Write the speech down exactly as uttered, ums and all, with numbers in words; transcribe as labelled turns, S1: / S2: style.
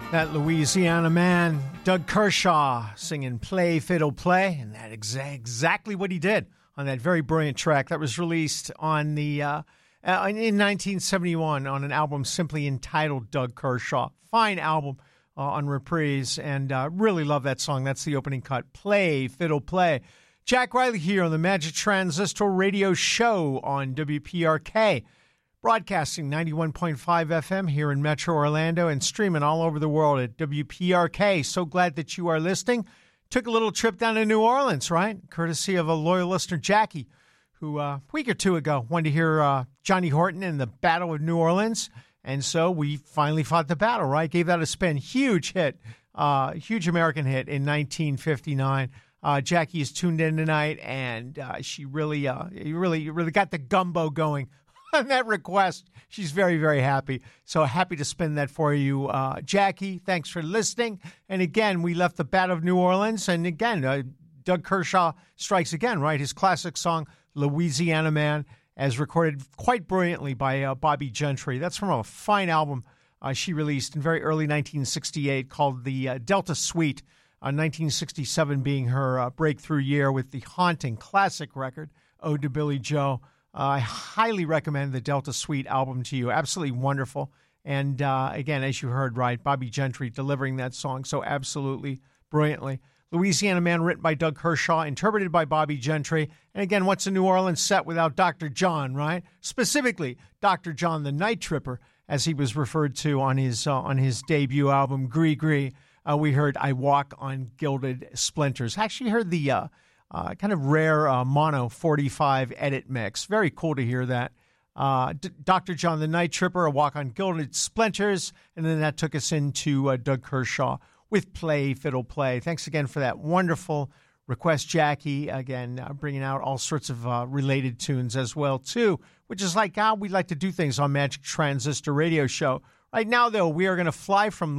S1: That Louisiana man, Doug Kershaw, singing Play, Fiddle, Play, and that exa- exactly what he did on that very brilliant track that was released on the uh, uh, in nineteen seventy-one on an album simply entitled Doug Kershaw. Fine album uh, on Reprise, and uh, really love that song. That's the opening cut, Play, Fiddle, Play. Jack Riley here on the Magic Transistor Radio Show on W P R K. Broadcasting ninety-one point five F M here in Metro Orlando and streaming all over the world at W P R K. So glad that you are listening. Took a little trip down to New Orleans, right? Courtesy of a loyal listener, Jackie, who uh, a week or two ago wanted to hear uh, Johnny Horton and the Battle of New Orleans. And so we finally fought the battle, right? Gave that a spin. Huge hit, uh, huge American hit in nineteen fifty-nine. Uh, Jackie is tuned in tonight, and uh, she really, uh, really, really got the gumbo going on that request. She's very, very happy. So happy to spin that for you, uh, Jackie. Thanks for listening. And again, we left the Battle of New Orleans. And again, uh, Doug Kershaw strikes again, right? His classic song, Louisiana Man, as recorded quite brilliantly by uh, Bobbie Gentry. That's from a fine album uh, she released in very early nineteen sixty-eight called the uh, Delta Suite. Uh, nineteen sixty-seven being her uh, breakthrough year with the haunting classic record, Ode to Billy Joe. Uh, I highly recommend the Delta Suite album to you. Absolutely wonderful. And uh, again, as you heard, right, Bobbie Gentry delivering that song so absolutely brilliantly. Louisiana Man, written by Doug Kershaw, interpreted by Bobbie Gentry. And again, what's a New Orleans set without Doctor John, right? Specifically, Doctor John the Night Tripper, as he was referred to on his uh, on his debut album, Gree Gree. Uh, we heard I Walk on Gilded Splinters. Actually heard the uh, uh, kind of rare uh, mono forty-five edit mix. Very cool to hear that. Uh, D- Doctor John the Night Tripper, A Walk on Gilded Splinters, and then that took us into uh, Doug Kershaw with Play, Fiddle, Play. Thanks again for that wonderful request, Jackie. Again, uh, bringing out all sorts of uh, related tunes as well, too, which is like how we like to do things on Magic Transistor Radio Show. Right now, though, we are going to fly from